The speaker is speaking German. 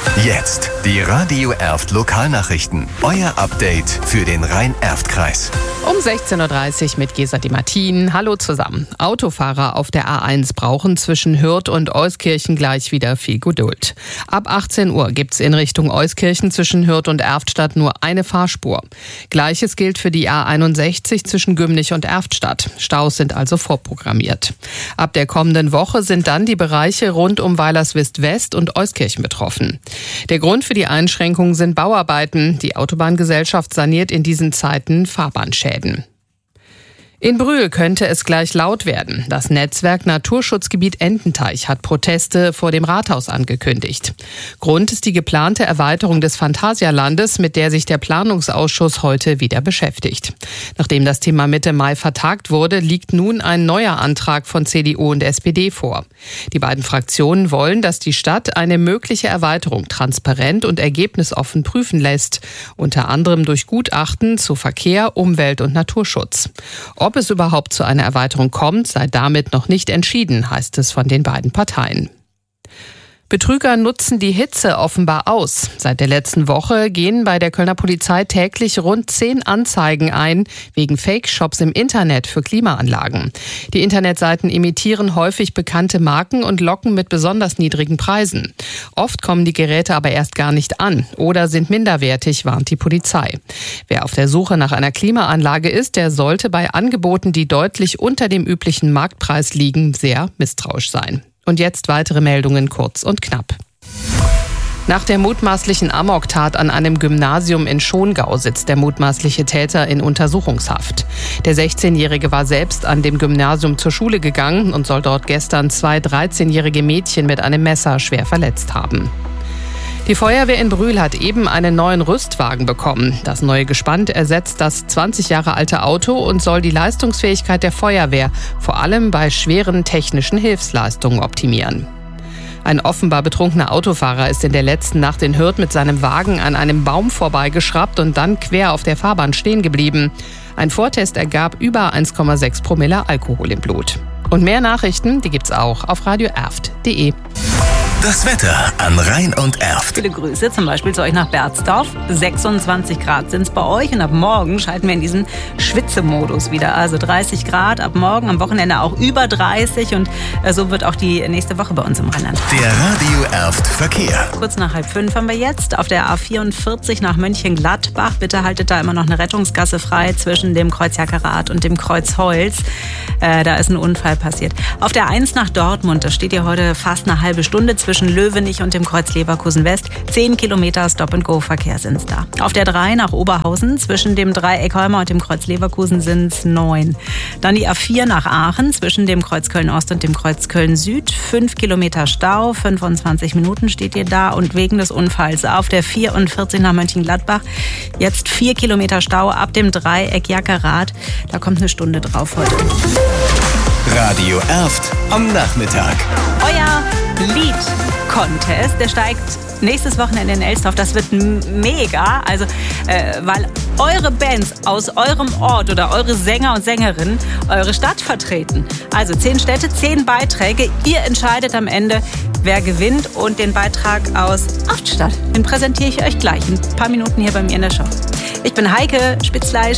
Jetzt die Radio Erft Lokalnachrichten. Euer Update für den Rhein-Erft-Kreis. Um 16.30 Uhr mit Gesa Di Martin. Hallo zusammen. Autofahrer auf der A1 brauchen zwischen Hürth und Euskirchen gleich wieder viel Geduld. Ab 18 Uhr gibt's in Richtung Euskirchen zwischen Hürth und Erftstadt nur eine Fahrspur. Gleiches gilt für die A61 zwischen Gümnich und Erftstadt. Staus sind also vorprogrammiert. Ab der kommenden Woche sind dann die Bereiche rund um Weilerswist West und Euskirchen betroffen. Der Grund für die Einschränkungen sind Bauarbeiten. Die Autobahngesellschaft saniert in diesen Zeiten Fahrbahnschäden. In Brühl könnte es gleich laut werden. Das Netzwerk Naturschutzgebiet Ententeich hat Proteste vor dem Rathaus angekündigt. Grund ist die geplante Erweiterung des Phantasialandes, mit der sich der Planungsausschuss heute wieder beschäftigt. Nachdem das Thema Mitte Mai vertagt wurde, liegt nun ein neuer Antrag von CDU und SPD vor. Die beiden Fraktionen wollen, dass die Stadt eine mögliche Erweiterung transparent und ergebnisoffen prüfen lässt, unter anderem durch Gutachten zu Verkehr, Umwelt und Naturschutz. Ob es überhaupt zu einer Erweiterung kommt, sei damit noch nicht entschieden, heißt es von den beiden Parteien. Betrüger nutzen die Hitze offenbar aus. Seit der letzten Woche gehen bei der Kölner Polizei täglich rund 10 Anzeigen ein wegen Fake-Shops im Internet für Klimaanlagen. Die Internetseiten imitieren häufig bekannte Marken und locken mit besonders niedrigen Preisen. Oft kommen die Geräte aber erst gar nicht an oder sind minderwertig, warnt die Polizei. Wer auf der Suche nach einer Klimaanlage ist, der sollte bei Angeboten, die deutlich unter dem üblichen Marktpreis liegen, sehr misstrauisch sein. Und jetzt weitere Meldungen kurz und knapp. Nach der mutmaßlichen Amoktat an einem Gymnasium in Schongau sitzt der mutmaßliche Täter in Untersuchungshaft. Der 16-Jährige war selbst an dem Gymnasium zur Schule gegangen und soll dort gestern 2 13-jährige Mädchen mit einem Messer schwer verletzt haben. Die Feuerwehr in Brühl hat eben einen neuen Rüstwagen bekommen. Das neue Gespann ersetzt das 20 Jahre alte Auto und soll die Leistungsfähigkeit der Feuerwehr vor allem bei schweren technischen Hilfsleistungen optimieren. Ein offenbar betrunkener Autofahrer ist in der letzten Nacht in Hürth mit seinem Wagen an einem Baum vorbeigeschraubt und dann quer auf der Fahrbahn stehen geblieben. Ein Vortest ergab über 1,6 Promille Alkohol im Blut. Und mehr Nachrichten, die gibt's auch auf radioerft.de. Das Wetter an Rhein und Erft. Viele Grüße, zum Beispiel zu euch nach Berzdorf. 26 Grad sind es bei euch und ab morgen schalten wir in diesen Schwitzemodus wieder. Also 30 Grad ab morgen, am Wochenende auch über 30 und so wird auch die nächste Woche bei uns im Rheinland. Der Radio Erft Verkehr. Kurz nach 4:30 haben wir jetzt auf der A44 nach Mönchengladbach. Bitte haltet da immer noch eine Rettungsgasse frei zwischen dem Kreuz Jackerath und dem Kreuz Holz. Da ist ein Unfall passiert. Auf der 1 nach Dortmund, da steht ihr heute fast eine halbe Stunde zwischen Löwenich und dem Kreuz Leverkusen West. 10 Kilometer Stop-and-Go-Verkehr sind es da. Auf der 3 nach Oberhausen zwischen dem Dreieck Holmer und dem Kreuz Leverkusen sind es 9. Dann die A4 nach Aachen zwischen dem Kreuz Köln-Ost und dem Kreuz Köln-Süd. 5 Kilometer Stau, 25 Minuten steht ihr da und wegen des Unfalls auf der 44 nach Mönchengladbach jetzt 4 Kilometer Stau ab dem Dreieck Jackerath. Da kommt eine Stunde drauf heute. Radio Erft am Nachmittag. Euer Lied-Contest, der steigt nächstes Wochenende in Elsdorf. Das wird mega, also weil eure Bands aus eurem Ort oder eure Sänger und Sängerinnen eure Stadt vertreten. Also 10 Städte, 10 Beiträge. Ihr entscheidet am Ende, wer gewinnt und den Beitrag aus Erftstadt. Den präsentiere ich euch gleich in ein paar Minuten hier bei mir in der Show. Ich bin Heike Spitzleisch.